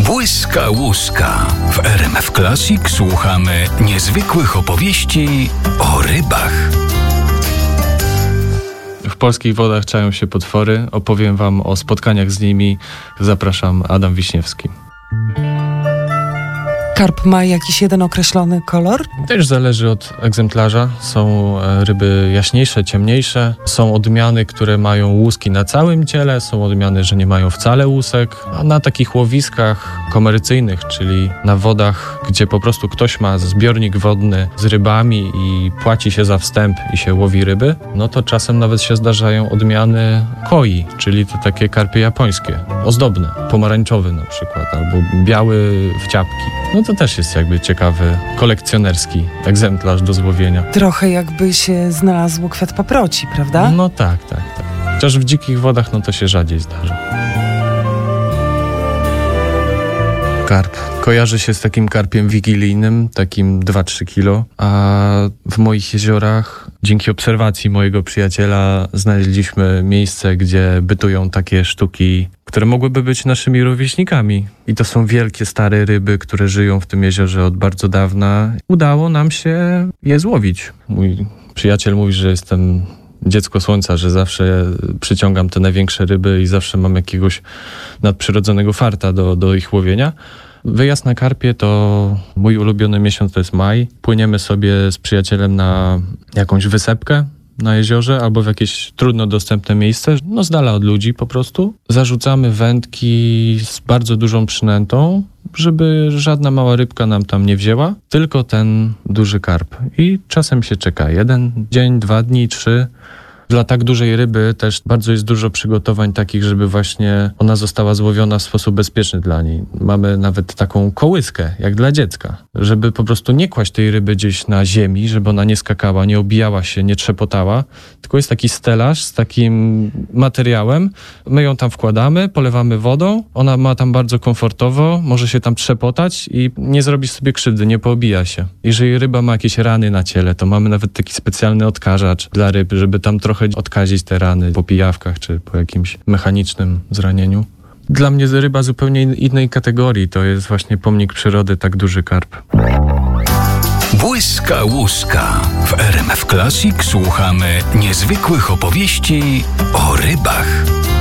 Błyskałuska. W RMF Classic słuchamy niezwykłych opowieści o rybach. W polskich wodach czają się potwory. Opowiem wam o spotkaniach z nimi. Zapraszam, Adam Wiśniewski. Karp ma jakiś jeden określony kolor? Też zależy od egzemplarza. Są ryby jaśniejsze, ciemniejsze. Są odmiany, które mają łuski na całym ciele. Są odmiany, że nie mają wcale łusek. A na takich łowiskach komercyjnych, czyli na wodach, gdzie po prostu ktoś ma zbiornik wodny z rybami i płaci się za wstęp i się łowi ryby, no to czasem nawet się zdarzają odmiany koi, czyli to takie karpie japońskie, ozdobne, pomarańczowy na przykład, albo biały w ciapki. No to też jest jakby ciekawy, kolekcjonerski egzemplarz do złowienia. Trochę jakby się znalazło kwiat paproci, prawda? No tak. Chociaż w dzikich wodach no to się rzadziej zdarza. Karp kojarzy się z takim karpiem wigilijnym, takim 2-3 kilo, a w moich jeziorach, dzięki obserwacji mojego przyjaciela, znaleźliśmy miejsce, gdzie bytują takie sztuki, które mogłyby być naszymi rówieśnikami. I to są wielkie, stare ryby, które żyją w tym jeziorze od bardzo dawna. Udało nam się je złowić. Mój przyjaciel mówi, że jestem dziecko słońca, że zawsze przyciągam te największe ryby i zawsze mam jakiegoś nadprzyrodzonego farta do ich łowienia. Wyjazd na karpie to mój ulubiony miesiąc, to jest maj. Płyniemy sobie z przyjacielem na jakąś wysepkę na jeziorze albo w jakieś trudno dostępne miejsce, no z dala od ludzi po prostu. Zarzucamy wędki z bardzo dużą przynętą, żeby żadna mała rybka nam tam nie wzięła, tylko ten duży karp. I czasem się czeka 1 dzień, 2 dni, 3. Dla tak dużej ryby też bardzo jest dużo przygotowań takich, żeby właśnie ona została złowiona w sposób bezpieczny dla niej. Mamy nawet taką kołyskę, jak dla dziecka, żeby po prostu nie kłaść tej ryby gdzieś na ziemi, żeby ona nie skakała, nie obijała się, nie trzepotała, tylko jest taki stelaż z takim materiałem. My ją tam wkładamy, polewamy wodą, ona ma tam bardzo komfortowo, może się tam trzepotać i nie zrobi sobie krzywdy, nie poobija się. Jeżeli ryba ma jakieś rany na ciele, to mamy nawet taki specjalny odkażacz dla ryb, żeby tam trochę odkazić te rany po pijawkach czy po jakimś mechanicznym zranieniu. Dla mnie ryba zupełnie innej kategorii. To jest właśnie pomnik przyrody, tak duży karp. Błyskałuska. W RMF Classic słuchamy niezwykłych opowieści o rybach.